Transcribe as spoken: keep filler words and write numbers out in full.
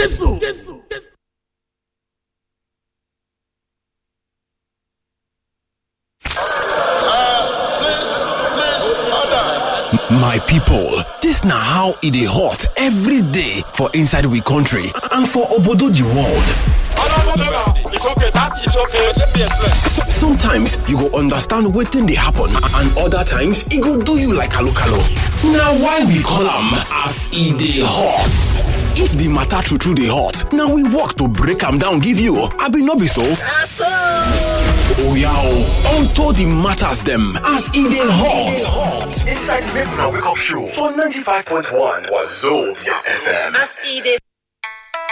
Jesu, Jesu, Jesu. My people, this na how it is hot every day for inside we country and for obodo the world. It's okay, that is okay. Let me explain. S- sometimes you go understand wetin dey happen, and other times e go do you like kalo kalo. Na why we call am as e dey hot. If the matter true true dey hot, na we work to break am down give you. Abi no be so? Oya o, unto the matters them as e dey hot. Inside the Make Una Wake Up Show for ninety-five point one Wazobia F M. As e dey